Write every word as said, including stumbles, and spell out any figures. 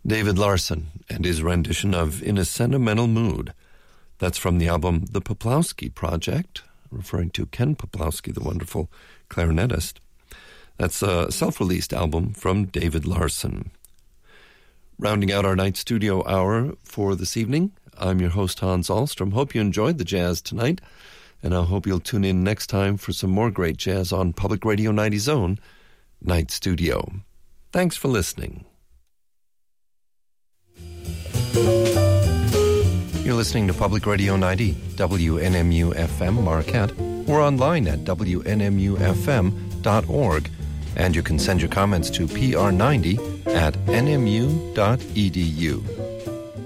David Larson and his rendition of In a Sentimental Mood. That's from the album The Poplowski Project, referring to Ken Poplowski, the wonderful clarinetist. That's a self-released album from David Larson. Rounding out our night studio hour for this evening, I'm your host, Hans Ahlstrom. Hope you enjoyed the jazz tonight, and I hope you'll tune in next time for some more great jazz on Public Radio ninety's own Night Studio. Thanks for listening. You're listening to Public Radio ninety, W N M U F M Marquette. We're online at W N M U F M dot org, and you can send your comments to P R ninety at N M U dot E D U.